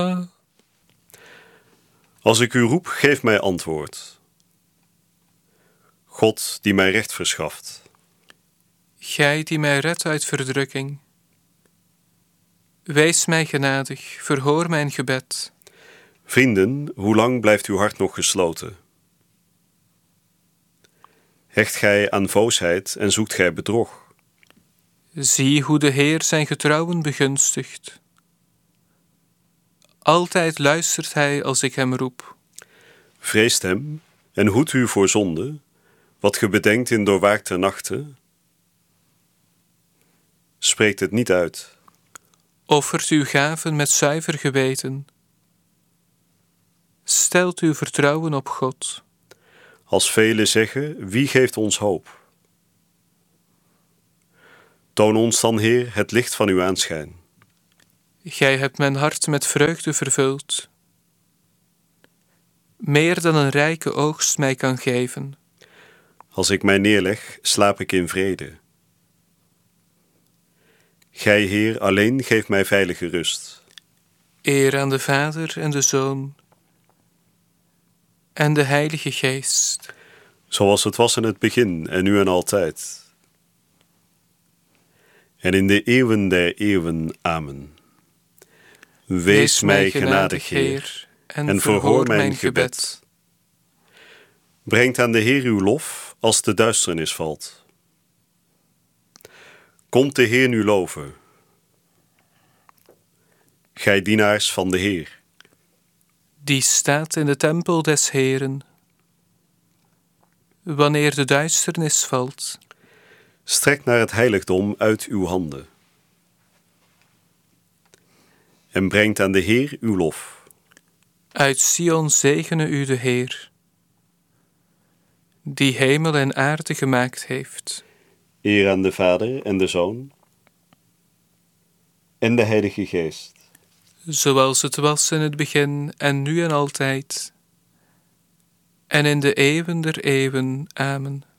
Als ik u roep, geef mij antwoord. God die mij recht verschaft. Gij die mij redt uit verdrukking. Wees mij genadig, verhoor mijn gebed. Vrienden, hoe lang blijft uw hart nog gesloten? Hecht gij aan voosheid en zoekt gij bedrog? Zie hoe de Heer zijn getrouwen begunstigt. Altijd luistert hij als ik hem roep. Vreest hem en hoedt u voor zonde, wat ge bedenkt in doorwaakte nachten. Spreekt het niet uit. Offert uw gaven met zuiver geweten. Stelt uw vertrouwen op God. Als velen zeggen, wie geeft ons hoop? Toon ons dan, Heer, het licht van uw aanschijn. Gij hebt mijn hart met vreugde vervuld. Meer dan een rijke oogst mij kan geven. Als ik mij neerleg, slaap ik in vrede. Gij, Heer, alleen geeft mij veilige rust. Eer aan de Vader en de Zoon en de Heilige Geest. Zoals het was in het begin en nu en altijd. En in de eeuwen der eeuwen. Amen. Wees mij genadig, Heer, en verhoor mijn gebed. Brengt aan de Heer uw lof als de duisternis valt. Komt de Heer nu loven. Gij dienaars van de Heer. Die staat in de tempel des Heeren. Wanneer de duisternis valt. Strek naar het heiligdom uit uw handen. En brengt aan de Heer uw lof. Uit Sion zegene u de Heer, die hemel en aarde gemaakt heeft. Eer aan de Vader en de Zoon en de Heilige Geest. Zoals het was in het begin en nu en altijd, en in de eeuwen der eeuwen. Amen.